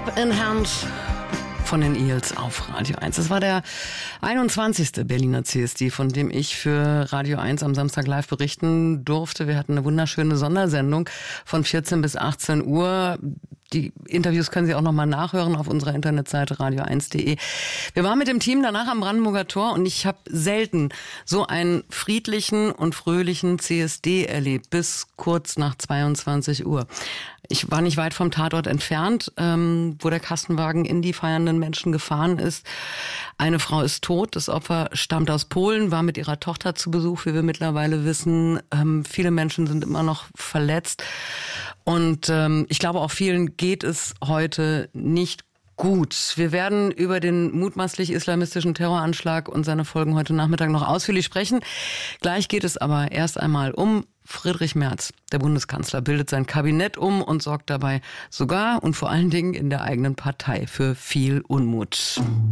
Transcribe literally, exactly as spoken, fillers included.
Cup in Hand von den Eels auf Radio eins. Das war der einundzwanzigste Berliner C S D, von dem ich für Radio eins am Samstag live berichten durfte. Wir hatten eine wunderschöne Sondersendung von vierzehn bis achtzehn Uhr. Die Interviews können Sie auch nochmal nachhören auf unserer Internetseite radio eins punkt de. Wir waren mit dem Team danach am Brandenburger Tor und ich habe selten so einen friedlichen und fröhlichen C S D erlebt, bis kurz nach zweiundzwanzig Uhr. Ich war nicht weit vom Tatort entfernt, ähm, wo der Kastenwagen in die feiernden Menschen gefahren ist. Eine Frau ist tot, das Opfer stammt aus Polen, war mit ihrer Tochter zu Besuch, wie wir mittlerweile wissen. Ähm, viele Menschen sind immer noch verletzt. Und ähm, ich glaube, auch vielen geht es heute nicht gut. Wir werden über den mutmaßlich islamistischen Terroranschlag und seine Folgen heute Nachmittag noch ausführlich sprechen. Gleich geht es aber erst einmal um Friedrich Merz. Der Bundeskanzler bildet sein Kabinett um und sorgt dabei sogar und vor allen Dingen in der eigenen Partei für viel Unmut.